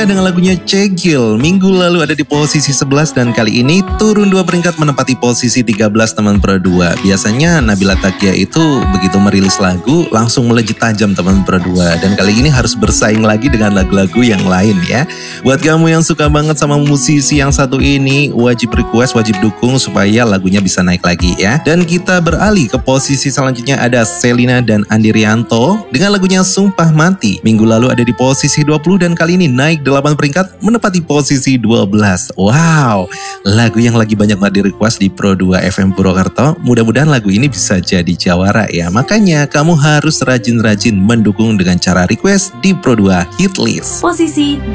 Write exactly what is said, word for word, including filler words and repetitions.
dengan lagunya Cegil. Minggu lalu ada di posisi sebelas dan kali ini turun dua peringkat menempati posisi tiga belas teman Pro dua. Biasanya Nabila Taqiyah itu begitu merilis lagu langsung melejit tajam teman Pro dua. Dan kali ini harus bersaing lagi dengan lagu-lagu yang lain ya. Buat kamu yang suka banget sama musisi yang satu ini, wajib request, wajib dukung supaya lagunya bisa naik lagi ya. Dan kita beralih ke posisi selanjutnya ada Selina dan Andi Rianto dengan lagunya Sumpah Mati. Minggu lalu ada di posisi dua puluh dan kali ini naik delapan peringkat menempati posisi dua belas. Wow, lagu yang lagi banyak banget di request di Pro dua F M Purwokerto. Mudah-mudahan lagu ini bisa jadi jawara ya. Makanya kamu harus rajin-rajin mendukung dengan cara request di Pro dua Hit List. Posisi